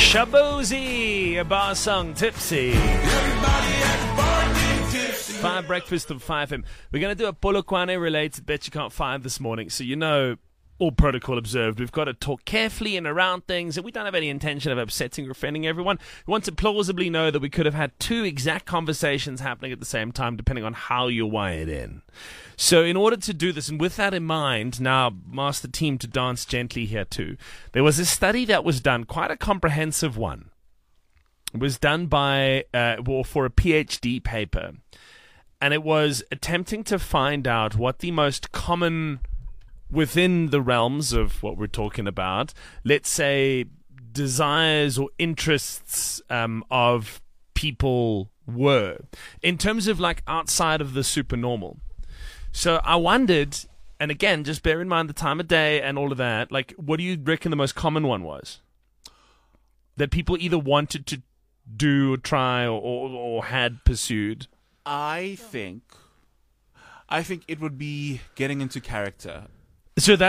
Shabozy, a bar song, Tipsy. 5 Breakfast of 5M. We're going to do a Polokwane related Bet You Can't Find this morning, so you know, all protocol observed. We've got to talk carefully and around things, and we don't have any intention of upsetting or offending everyone. We want to plausibly know that we could have had 2 exact conversations happening at the same time, depending on how you're wired in. So in order to do this, and with that in mind, now master team to dance gently here too, there was a study that was done, quite a comprehensive one. It was done by, for a PhD paper, and it was attempting to find out what the most common, within the realms of what we're talking about, let's say desires or interests of people were, in terms of like outside of the supernormal. So I wondered, and again, just bear in mind the time of day and all of that, like what do you reckon the most common one was? That people either wanted to do or try or had pursued? I think it would be getting into character. So